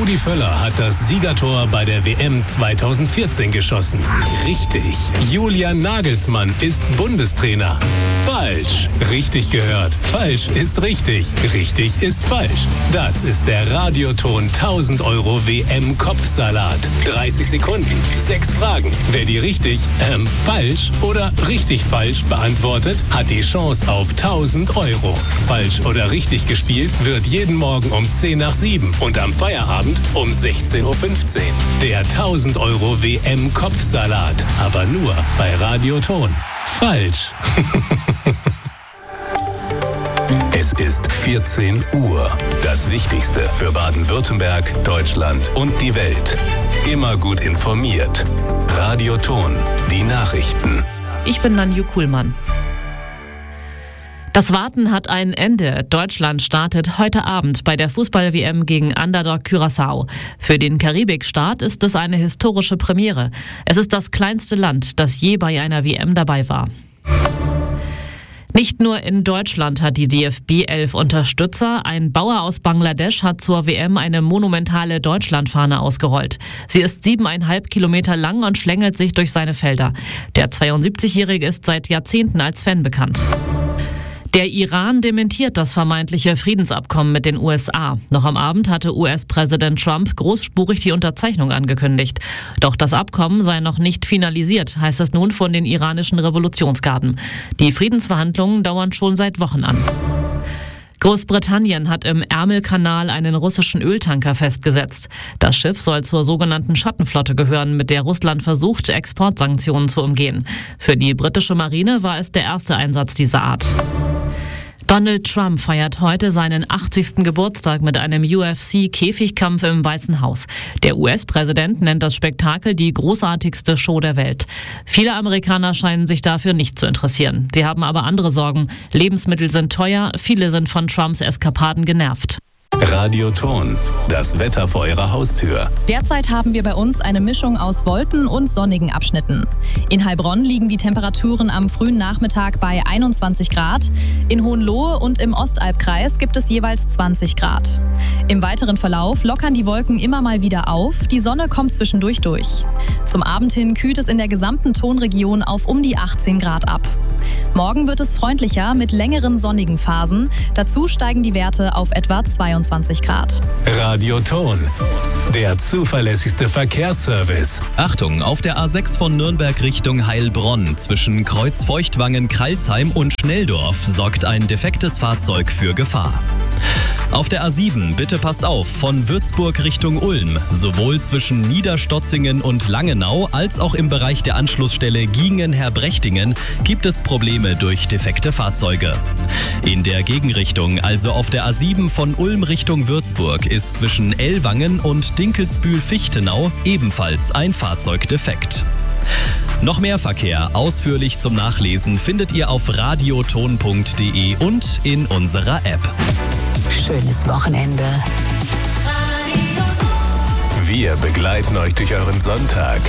Rudi Völler hat das Siegertor bei der WM 2014 geschossen. Richtig. Julian Nagelsmann ist Bundestrainer. Falsch. Richtig gehört. Falsch ist richtig. Richtig ist falsch. Das ist der Radioton 1000 € WM-Kopfsalat. 30 Sekunden, 6 Fragen. Wer die richtig, falsch oder richtig falsch beantwortet, hat die Chance auf 1000 €. Falsch oder richtig gespielt wird jeden Morgen um 10 nach 7 und am Feierabend um 16:15 Uhr. Der 1000 € WM-Kopfsalat. Aber nur bei Radioton. Falsch. Es ist 14 Uhr. Das Wichtigste für Baden-Württemberg, Deutschland und die Welt. Immer gut informiert. Radioton. Die Nachrichten. Ich bin Nanju Kuhlmann. Das Warten hat ein Ende. Deutschland startet heute Abend bei der Fußball-WM gegen Underdog Curaçao. Für den Karibikstaat ist es eine historische Premiere. Es ist das kleinste Land, das je bei einer WM dabei war. Nicht nur in Deutschland hat die DFB 11 Unterstützer. Ein Bauer aus Bangladesch hat zur WM eine monumentale Deutschlandfahne ausgerollt. Sie ist 7,5 Kilometer lang und schlängelt sich durch seine Felder. Der 72-Jährige ist seit Jahrzehnten als Fan bekannt. Der Iran dementiert das vermeintliche Friedensabkommen mit den USA. Noch am Abend hatte US-Präsident Trump großspurig die Unterzeichnung angekündigt. Doch das Abkommen sei noch nicht finalisiert, heißt es nun von den iranischen Revolutionsgarden. Die Friedensverhandlungen dauern schon seit Wochen an. Großbritannien hat im Ärmelkanal einen russischen Öltanker festgesetzt. Das Schiff soll zur sogenannten Schattenflotte gehören, mit der Russland versucht, Exportsanktionen zu umgehen. Für die britische Marine war es der erste Einsatz dieser Art. Donald Trump feiert heute seinen 80. Geburtstag mit einem UFC-Käfigkampf im Weißen Haus. Der US-Präsident nennt das Spektakel die großartigste Show der Welt. Viele Amerikaner scheinen sich dafür nicht zu interessieren. Sie haben aber andere Sorgen. Lebensmittel sind teuer, viele sind von Trumps Eskapaden genervt. Radioton. Das Wetter vor Ihrer Haustür. Derzeit haben wir bei uns eine Mischung aus Wolken und sonnigen Abschnitten. In Heilbronn liegen die Temperaturen am frühen Nachmittag bei 21 Grad. In Hohenlohe und im Ostalbkreis gibt es jeweils 20 Grad. Im weiteren Verlauf lockern die Wolken immer mal wieder auf. Die Sonne kommt zwischendurch durch. Zum Abend hin kühlt es in der gesamten Tonregion auf um die 18 Grad ab. Morgen wird es freundlicher mit längeren sonnigen Phasen. Dazu steigen die Werte auf etwa 22 Grad. Radioton. Der zuverlässigste Verkehrsservice. Achtung, auf der A6 von Nürnberg Richtung Heilbronn zwischen Kreuzfeuchtwangen, Kralsheim und Schnelldorf sorgt ein defektes Fahrzeug für Gefahr. Auf der A7, bitte passt auf, von Würzburg Richtung Ulm, sowohl zwischen Niederstotzingen und Langenau als auch im Bereich der Anschlussstelle Giengen-Herbrechtingen gibt es Probleme durch defekte Fahrzeuge. In der Gegenrichtung, also auf der A7 von Ulm Richtung Würzburg, ist zwischen Ellwangen und Dinkelsbühl-Fichtenau ebenfalls ein Fahrzeug defekt. Noch mehr Verkehr ausführlich zum Nachlesen findet ihr auf radioton.de und in unserer App. Schönes Wochenende. Wir begleiten euch durch euren Sonntag.